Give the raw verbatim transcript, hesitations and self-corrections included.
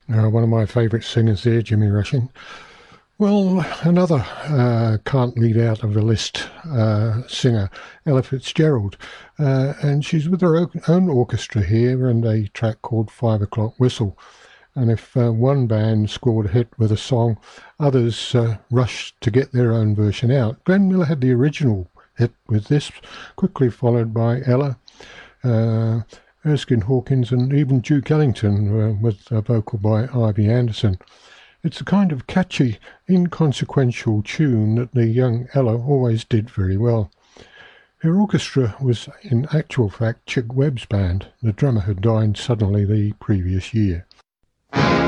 Uh, one of my favourite singers there, Jimmy Rushing. Well, another uh, can't leave out of a list uh, singer, Ella Fitzgerald, uh, and she's with her own orchestra here and a track called Five O'Clock Whistle. And if uh, one band scored a hit with a song, others uh, rushed to get their own version out. Glenn Miller had the original hit with this, quickly followed by Ella, uh, Erskine Hawkins, and even Duke Ellington uh, with a vocal by Ivy Anderson. It's a kind of catchy, inconsequential tune that the young Ella always did very well. Her orchestra was in actual fact Chick Webb's band. The drummer had died suddenly the previous year.